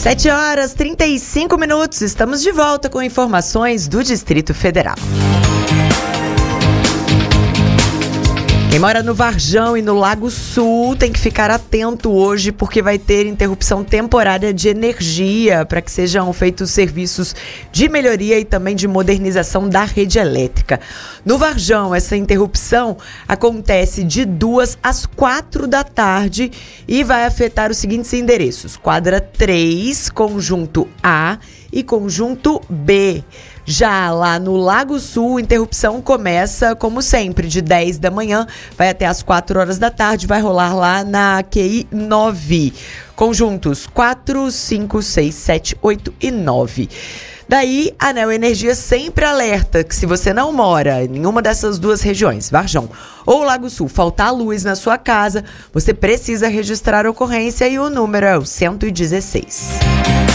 7h35, estamos de volta com informações do Distrito Federal. Quem mora no Varjão e no Lago Sul tem que ficar atento hoje porque vai ter interrupção temporária de energia para que sejam feitos serviços de melhoria e também de modernização da rede elétrica. No Varjão, essa interrupção acontece de 2 às 4 da tarde e vai afetar os seguintes endereços: quadra 3, conjunto A e conjunto B. Já lá no Lago Sul, a interrupção começa, como sempre, de 10 da manhã, vai até as 4 horas da tarde, vai rolar lá na QI 9. Conjuntos 4, 5, 6, 7, 8 e 9. Daí, a Neo Energia sempre alerta que se você não mora em nenhuma dessas duas regiões, Varjão ou Lago Sul, faltar luz na sua casa, você precisa registrar a ocorrência e o número é o 116.